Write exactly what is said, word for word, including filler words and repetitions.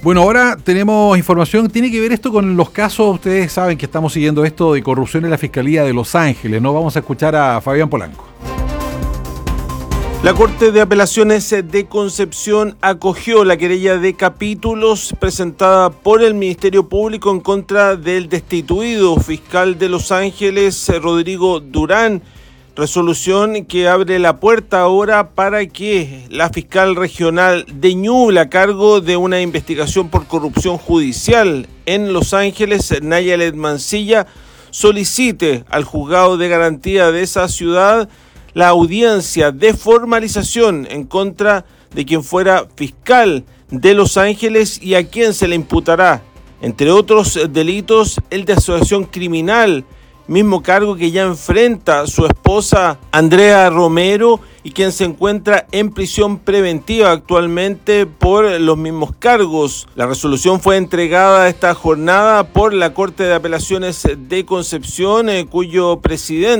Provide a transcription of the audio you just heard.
Bueno, ahora tenemos información, tiene que ver esto con los casos, ustedes saben que estamos siguiendo esto de corrupción en la Fiscalía de Los Ángeles, ¿no? Vamos a escuchar a Fabián Polanco. La Corte de Apelaciones de Concepción acogió la querella de capítulos presentada por el Ministerio Público en contra del destituido fiscal de Los Ángeles, Rodrigo Durán. Resolución que abre la puerta ahora para que la fiscal regional de Ñuble, a cargo de una investigación por corrupción judicial en Los Ángeles, Nayalet Mancilla, solicite al juzgado de garantía de esa ciudad la audiencia de formalización en contra de quien fuera fiscal de Los Ángeles y a quien se le imputará, entre otros delitos, el de asociación criminal, mismo cargo que ya enfrenta su esposa Andrea Romero y quien se encuentra en prisión preventiva actualmente por los mismos cargos. La resolución fue entregada esta jornada por la Corte de Apelaciones de Concepción, eh, cuyo presidente